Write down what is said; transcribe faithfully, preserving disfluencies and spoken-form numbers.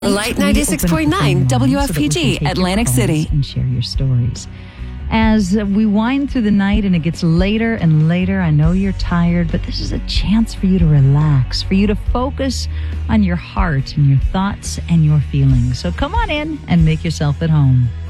Light ninety-six point nine W F P G, so Atlantic City. And share your stories. As we wind through the night and it gets later and later, I know you're tired, but this is a chance for you to relax, for you to focus on your heart and your thoughts and your feelings. So come on in and make yourself at home.